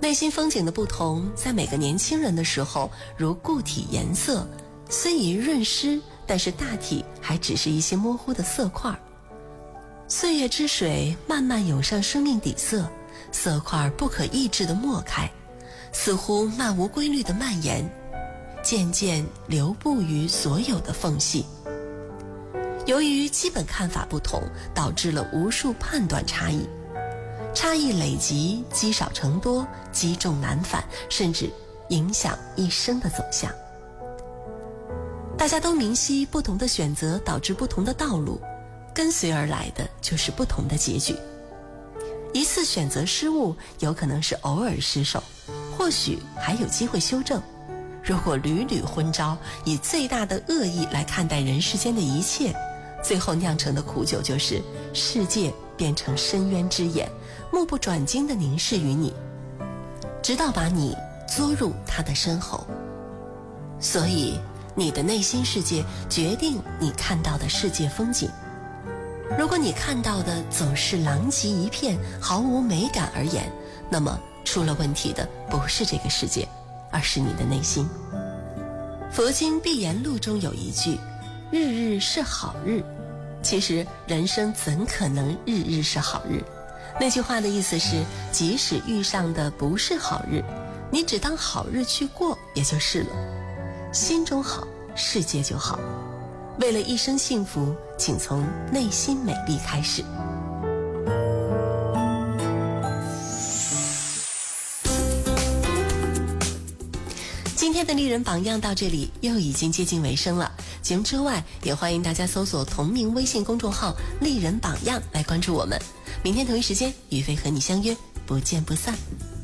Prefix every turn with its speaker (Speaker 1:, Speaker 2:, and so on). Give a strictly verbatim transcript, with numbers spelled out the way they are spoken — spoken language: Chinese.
Speaker 1: 内心风景的不同，在每个年轻人的时候，如固体颜色，虽已润湿，但是大体还只是一些模糊的色块。岁月之水慢慢涌上生命底色，色块不可抑制地抹开，似乎漫无规律地蔓延，渐渐流布于所有的缝隙。由于基本看法不同，导致了无数判断差异，差异累积，积少成多，积重难返，甚至影响一生的走向。大家都明晰不同的选择导致不同的道路，跟随而来的就是不同的结局。一次选择失误，有可能是偶尔失手，或许还有机会修正。如果屡屡昏招，以最大的恶意来看待人世间的一切，最后酿成的苦酒就是世界变成深渊之眼，目不转睛地凝视于你，直到把你作入他的身后。所以你的内心世界决定你看到的世界风景。如果你看到的总是狼藉一片，毫无美感而言，那么出了问题的不是这个世界，而是你的内心。佛经碧岩录中有一句，日日是好日。其实人生怎可能日日是好日？那句话的意思是，即使遇上的不是好日，你只当好日去过也就是了。心中好，世界就好。为了一生幸福，请从内心美丽开始。今天的丽人榜样到这里又已经接近尾声了。节目之外，也欢迎大家搜索同名微信公众号丽人榜样来关注我们。明天同一时间，于飞和你相约，不见不散。